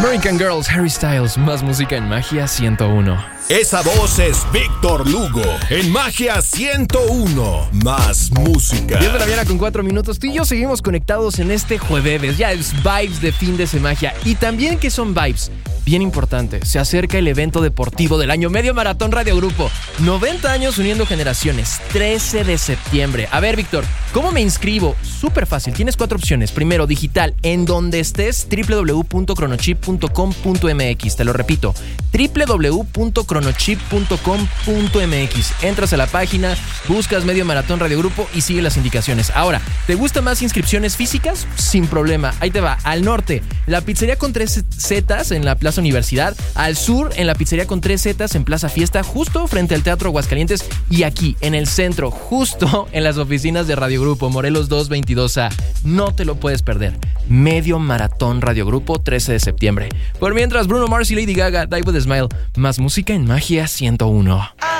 American Girls, Harry Styles, más música en Magia 101. Esa voz es Víctor Lugo en Magia 101, más música. 10 de la mañana con 4 minutos. Tú y yo seguimos conectados en este jueves. Ya es vibes de fin de Magia. Y también que son vibes. Bien importante, se acerca el evento deportivo del año, Medio Maratón Radio Grupo. 90 años uniendo generaciones, 13 de septiembre. A ver, Víctor, ¿cómo me inscribo? Súper fácil, tienes 4 opciones. Primero, digital, en donde estés, www.cronochip.com.mx. Te lo repito, www.cronochip.com.mx. Entras a la página, buscas Medio Maratón Radio Grupo y sigue las indicaciones. Ahora, ¿te gustan más inscripciones físicas? Sin problema, ahí te va. Al norte, la pizzería con 3 Zetas en la Plaza Universidad. Al sur, en la pizzería con 3 Zetas en Plaza Fiesta, justo frente al Teatro Aguascalientes. Y aquí, en el centro, justo en las oficinas de Radio Grupo, Morelos 222A. No te lo puedes perder. Medio Maratón Radio Grupo, 13 de septiembre. Por mientras, Bruno Mars y Lady Gaga, Die With A Smile. Más música en Magia 101.